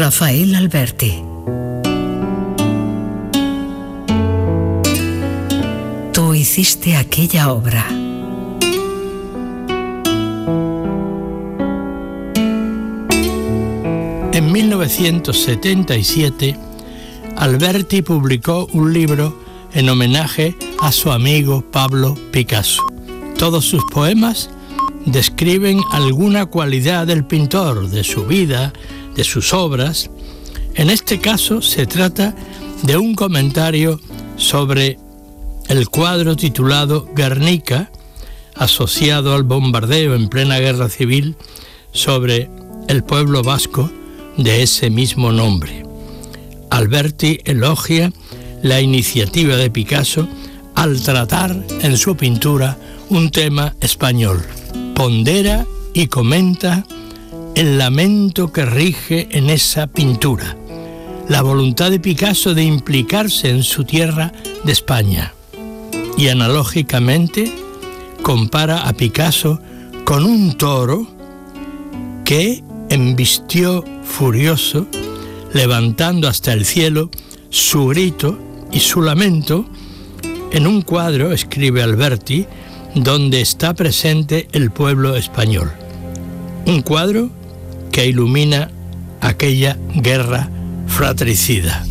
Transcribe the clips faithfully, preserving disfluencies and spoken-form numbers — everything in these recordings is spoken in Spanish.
Rafael Alberti. Tú hiciste aquella obra. En mil novecientos setenta y siete, Alberti publicó un libro en homenaje a su amigo Pablo Picasso. Todos sus poemas describen alguna cualidad del pintor, de su vida, de sus obras. En este caso se trata de un comentario sobre el cuadro titulado Guernica, asociado al bombardeo en plena guerra civil sobre el pueblo vasco de ese mismo nombre. Alberti elogia la iniciativa de Picasso al tratar en su pintura un tema español. Pondera y comenta el lamento que rige en esa pintura, la voluntad de Picasso de implicarse en su tierra de España. Y analógicamente compara a Picasso con un toro que embistió furioso, levantando hasta el cielo su grito y su lamento, en un cuadro, escribe Alberti, donde está presente el pueblo español. Un cuadro que ilumina aquella guerra fratricida.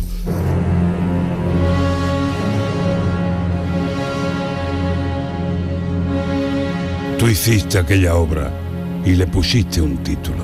Tú hiciste aquella obra y le pusiste un título.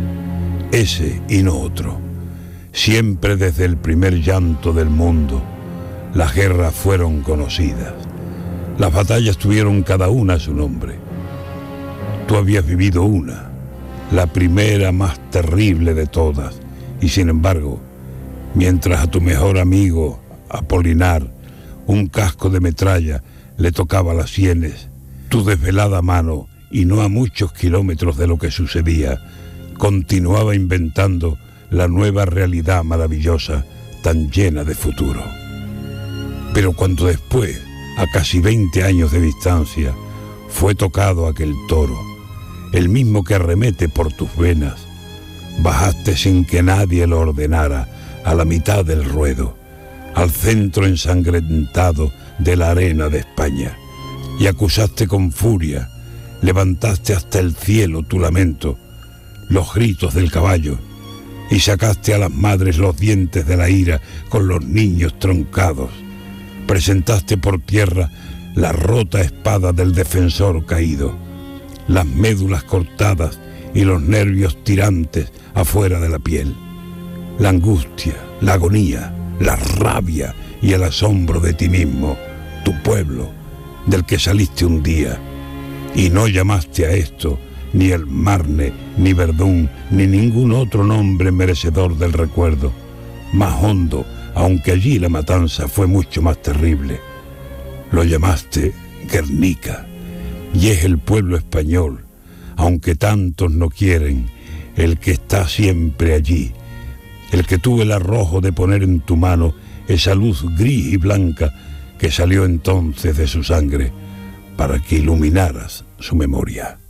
Ese y no otro. Siempre desde el primer llanto del mundo, las guerras fueron conocidas. Las batallas tuvieron cada una su nombre. Tú habías vivido una, la primera más terrible de todas, y sin embargo, mientras a tu mejor amigo, Apolinar, un casco de metralla le tocaba las sienes, tu desvelada mano, y no a muchos kilómetros de lo que sucedía, continuaba inventando la nueva realidad maravillosa, tan llena de futuro. Pero cuando después, a casi veinte años de distancia, fue tocado aquel toro, el mismo que arremete por tus venas, bajaste sin que nadie lo ordenara a la mitad del ruedo, al centro ensangrentado de la arena de España, y acusaste con furia, levantaste hasta el cielo tu lamento, los gritos del caballo, y sacaste a las madres los dientes de la ira con los niños troncados. Presentaste por tierra la rota espada del defensor caído, las médulas cortadas y los nervios tirantes afuera de la piel, la angustia, la agonía, la rabia y el asombro de ti mismo, tu pueblo, del que saliste un día, y no llamaste a esto ni el Marne, ni Verdún, ni ningún otro nombre merecedor del recuerdo, más hondo, aunque allí la matanza fue mucho más terrible. Lo llamaste Guernica, y es el pueblo español, aunque tantos no quieren, el que está siempre allí, el que tuvo el arrojo de poner en tu mano esa luz gris y blanca que salió entonces de su sangre, para que iluminaras su memoria.